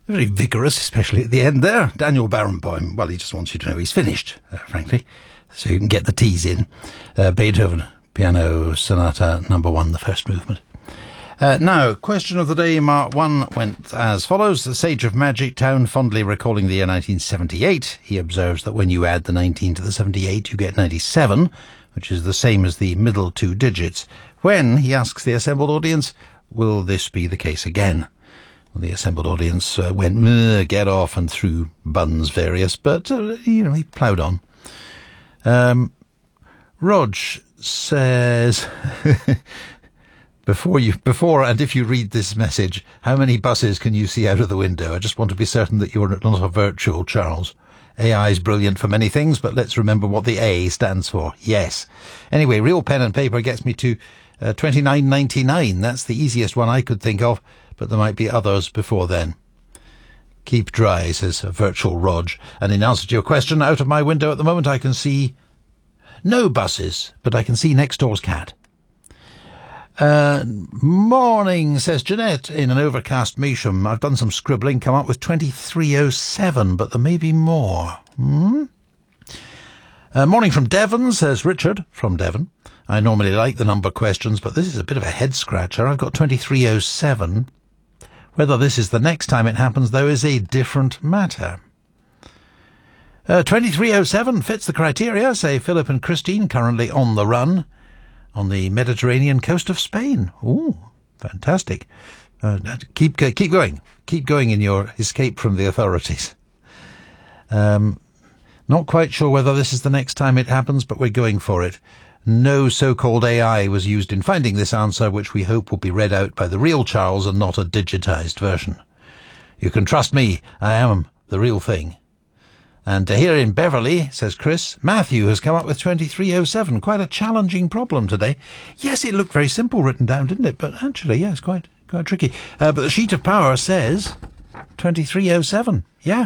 Very vigorous, especially at the end there. Daniel Barenboim, well, he just wants you to know he's finished, frankly, so you can get the T's in. Beethoven, Piano Sonata number 1, the first movement. Now, question of the day, Mark 1 went as follows. The Sage of Magic Town, fondly recalling the year 1978, he observes that when you add the 19 to the 78, you get 97, which is the same as the middle 2 digits. When, he asks the assembled audience, will this be the case again? Well, the assembled audience went, get off, and threw buns various, but, he ploughed on. Rog says... Before and if you read this message, how many buses can you see out of the window? I just want to be certain that you're not a virtual, Charles. AI is brilliant for many things, but let's remember what the A stands for. Yes. Anyway, real pen and paper gets me to $29.99. That's the easiest one I could think of, but there might be others before then. Keep dry, says virtual Rog. And in answer to your question, out of my window at the moment I can see no buses, but I can see next door's cat. Morning, says Jeanette, in an overcast Measham. I've done some scribbling, come up with 2307, but there may be more. Morning from Devon, says Richard, from Devon. I normally like the number questions, but this is a bit of a head-scratcher. I've got 2307. Whether this is the next time it happens, though, is a different matter. 2307 fits the criteria, say Philip and Christine, currently on the run on the Mediterranean coast of Spain. Ooh, fantastic. Keep going. Keep going in your escape from the authorities. Not quite sure whether this is the next time it happens, but we're going for it. No so-called AI was used in finding this answer, which we hope will be read out by the real Charles and not a digitized version. You can trust me. I am the real thing. And here in Beverley, says Chris, Matthew has come up with 2307. Quite a challenging problem today. Yes, it looked very simple written down, didn't it? But actually, yeah, it's quite tricky. But the sheet of power says 2307. Yeah.